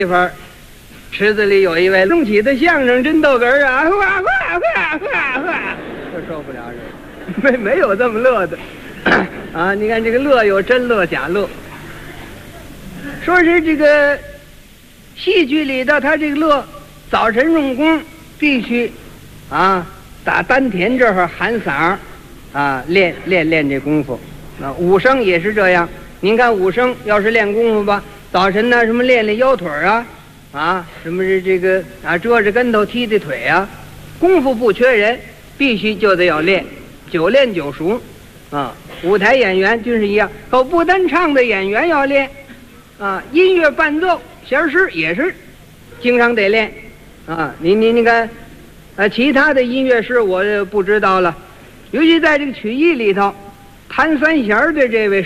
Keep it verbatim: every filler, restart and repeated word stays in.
地方，池子里有一位隆起的相声真逗哏儿啊，哗哗哗哗哗，这受不了这，没没有这么乐的啊！你看这个乐有真乐假乐，说是这个戏剧里头，他这个乐早晨用功必须啊打丹田这会儿喊嗓啊练练练这功夫啊，武生也是这样。您看武生要是练功夫吧。早晨呢，什么练练腰腿啊，啊，什么是这个啊，遮着跟头踢踢腿啊，功夫不缺人，必须就得要练，久练久熟，啊，舞台演员就是一样，可不单唱的演员要练，啊，音乐伴奏弦师也是经常得练，啊，您您你看，啊，其他的音乐师我不知道了，尤其在这个曲艺里头，弹三弦的这位。